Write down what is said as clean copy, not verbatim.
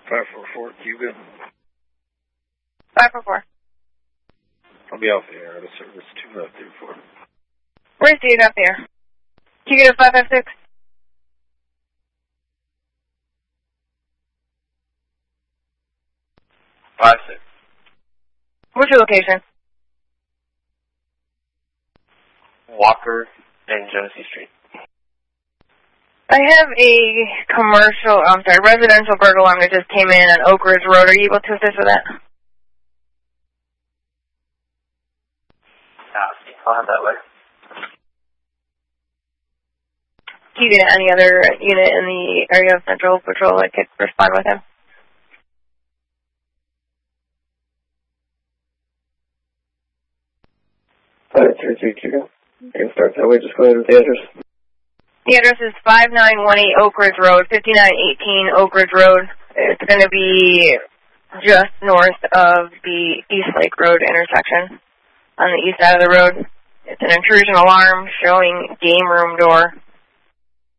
544, Cuban. 544. I'll be off the air. The service 234. Where's the up there? Can you get a 556? Five six. What's your location? Walker and Genesee Street. I have a residential burglar alarm that just came in on Oak Ridge Road. Are you able to assist with that? I'll have that way. Do you get any other unit in the area of Central Patrol that could respond with him? You can start that way. Just go ahead with the address. The address is 5918 Oak Ridge Road, 5918 Oak Ridge Road. It's going to be just north of the East Lake Road intersection on the east side of the road. It's an intrusion alarm showing game room door.